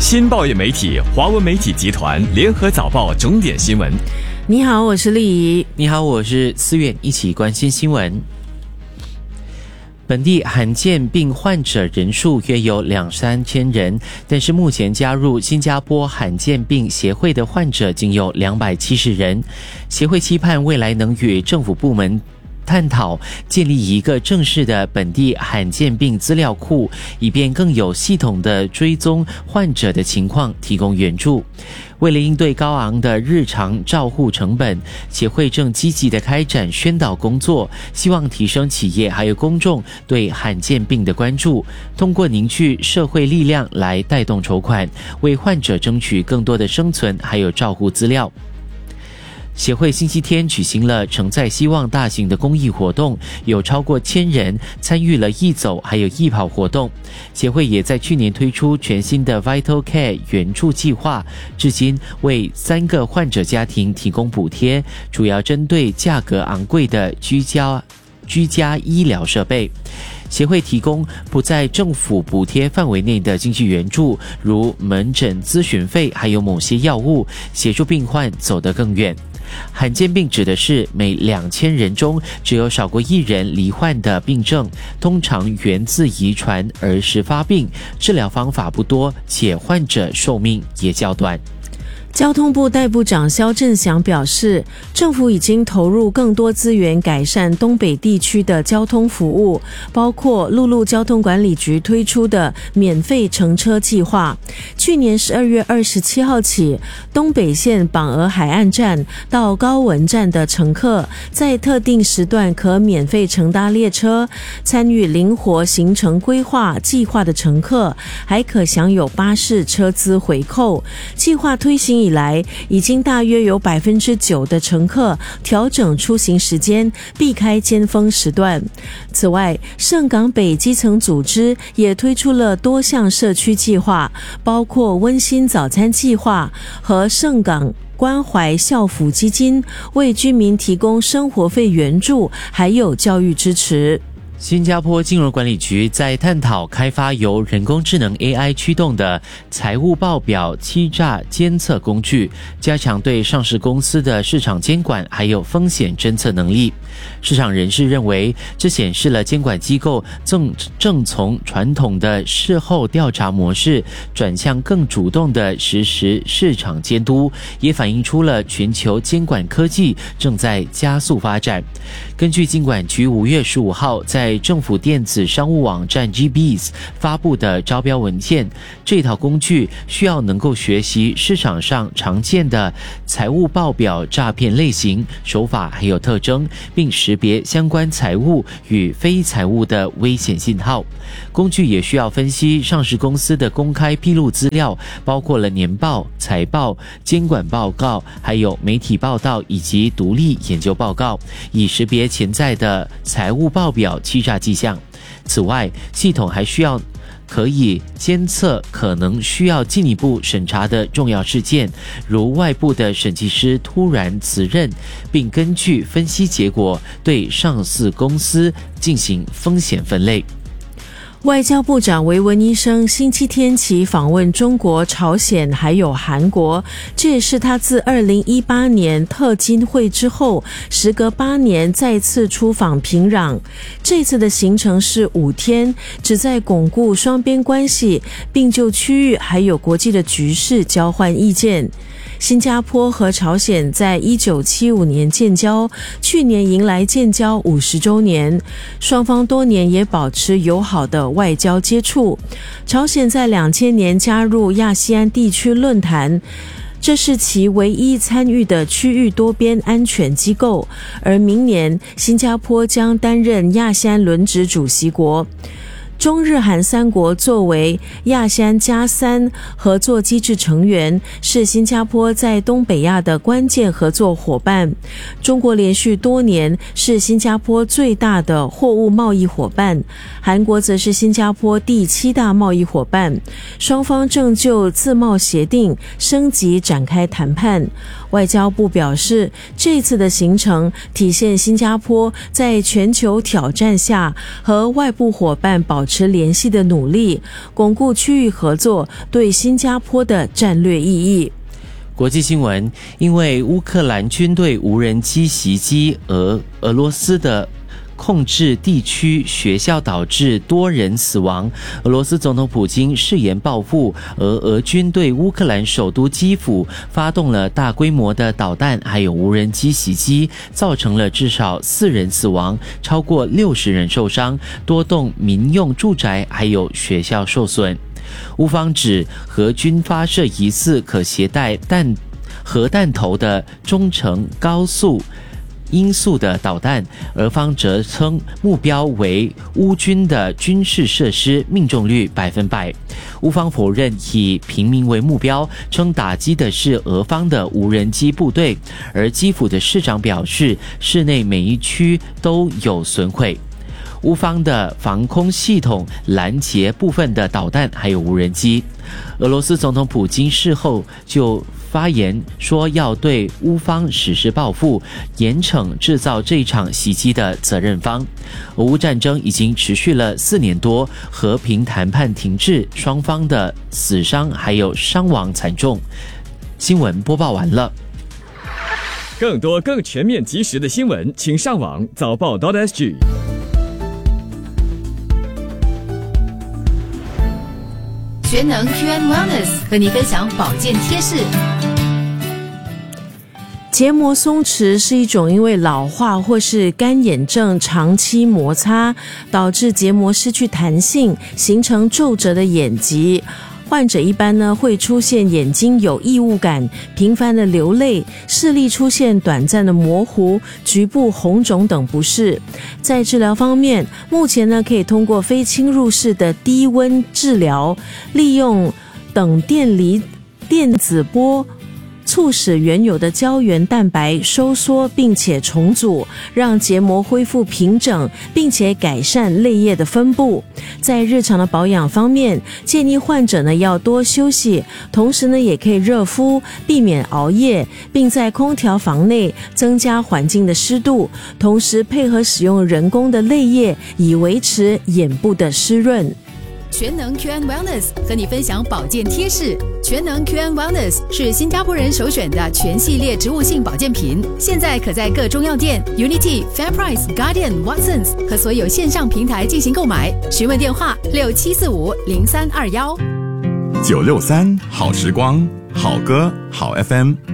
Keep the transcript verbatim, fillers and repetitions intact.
新报业媒体华文媒体集团联合早报重点新闻。 你好，我是丽怡。 你好，我是思远，一起关心新闻。本地罕见病患者人数约有两三千人，但是目前加入新加坡罕见病协会的患者仅有两百七十人。协会期盼未来能与政府部门探讨建立一个正式的本地罕见病资料库，以便更有系统的追踪患者的情况，提供援助。为了应对高昂的日常照护成本，协会正积极地开展宣导工作，希望提升企业还有公众对罕见病的关注，通过凝聚社会力量来带动筹款，为患者争取更多的生存还有照护资料。协会星期天举行了承载希望大型的公益活动，有超过千人参与了义走还有义跑活动。协会也在去年推出全新的 Vital Care 援助计划，至今为三个患者家庭提供补贴，主要针对价格昂贵的居家居家医疗设备。协会提供不在政府补贴范围内的经济援助，如门诊咨询费还有某些药物，协助病患走得更远。罕见病指的是每两千人中只有少过一人罹患的病症，通常源自遗传儿时发病，治疗方法不多，且患者寿命也较短。 交通部代部长萧正祥表示，政府已经投入更多资源改善东北地区的交通服务，包括陆路交通管理局推出的免费乘车计划。去年十二月二十七号起，东北线榜鹅海岸站到高文站的乘客在特定时段可免费乘搭列车，参与灵活行程规划计划的乘客还可享有巴士车资回扣。计划推行以来，已经大约有百分之九的乘客调整出行时间，避开尖峰时段。此外，盛港北基层组织也推出了多项社区计划，包括温馨早餐计划和盛港关怀校辅基金，为居民提供生活费援助，还有教育支持。 新加坡金融管理局在探讨开发由人工智能 A I 驱动的财务报表欺诈监测工具，加强对上市公司的市场监管还有风险侦测能力。市场人士认为，这显示了监管机构正正从传统的事后调查模式转向更主动的实时市场监督，也反映出了全球监管科技正在加速发展。根据金管局五月十五号在政府电子商务网站 G B S 发布的招标文件，这套工具需要能够学习市场上常见的财务报表诈骗类型、手法还有特征，并识别相关财务与非财务的危险信号。工具也需要分析上市公司的公开披露资料，包括了年报、财报、监管报告，还有媒体报道以及独立研究报告，以识别潜在的财务报表欺诈迹象。此外，系统还需要可以监测可能需要进一步审查的重要事件，如外部的审计师突然辞任，并根据分析结果对上市公司进行风险分类。 外交部长维文医生星期天起访问中国、朝鲜还有韩国，这也是他自二零一八年特金会之后，时隔八年再次出访平壤。这次的行程是五天，旨在巩固双边关系，并就区域还有国际的局势交换意见。新加坡和朝鲜在一九七五年建交，去年迎来建交五十周年，双方多年也保持友好的外交接触。朝鲜在两千年加入亚细安地区论坛，这是其唯一参与的区域多边安全机构，而明年新加坡将担任亚细安轮值主席国。中日韩三国作为亚细安加三合作机制成员，是新加坡在东北亚的关键合作伙伴。中国连续多年是新加坡最大的货物贸易伙伴，韩国则是新加坡第七大贸易伙伴。双方正就自贸协定升级展开谈判。外交部表示，这次的行程体现新加坡在全球挑战下和外部伙伴保持持联系的努力，巩固区域合作对新加坡的战略意义。 国际新闻，因为乌克兰军队无人机袭击俄俄罗斯的控制地区学校，导致多人死亡。俄罗斯总统普京誓言报复，而俄军对乌克兰首都基辅发动了大规模的导弹还有无人机袭击，造成了至少四人死亡，超过六十人受伤，多栋民用住宅还有学校受损。乌方指俄军发射疑似可携带弹核弹头的中程高速音速的导弹，俄方则称目标为乌军的军事设施，命中率百分百。乌方否认以平民为目标，称打击的是俄方的无人机部队，而基辅的市长表示，市内每一区都有损毁。乌方的防空系统拦截部分的导弹还有无人机。俄罗斯总统普京事后就发言说，要对乌方实施报复，严惩制造这场袭击的责任方。俄乌战争已经持续了四年多，和平谈判停滞，双方的死伤还有伤亡惨重。新闻播报完了。 更多更全面及时的新闻，请上网早报 .sg。 全能 Q and Wellness 和你分享保健贴士。 结膜松弛是一种因为老化或是干眼症长期摩擦，导致结膜失去弹性，形成皱褶的眼疾。患者一般呢会出现眼睛有异物感，频繁的流泪，视力出现短暂的模糊，局部红肿等不适。在治疗方面，目前呢可以通过非侵入式的低温治疗，利用等电离电子波促使原有的胶原蛋白收缩并且重组，让结膜恢复平整，并且改善泪液的分布。在日常的保养方面，建议患者呢要多休息，同时呢也可以热敷，避免熬夜，并在空调房内增加环境的湿度，同时配合使用人工的泪液，以维持眼部的湿润。 全能 Q and Wellness 和你分享保健贴士。全能 Q and Wellness 是新加坡人首选的全系列植物性保健品，现在可在各中药店、Unity、FairPrice、Guardian、Watsons 和所有线上平台进行购买。询问电话六七四五零三二幺。 九六三好时光，好歌好 F M。